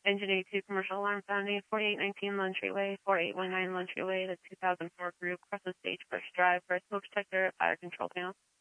Engine 82 commercial alarm sounding 4819 Lone Tree Way, 4819 Lone Tree Way, the 2004 group, cross the Sagebrush Drive for a smoke detector at fire control panel.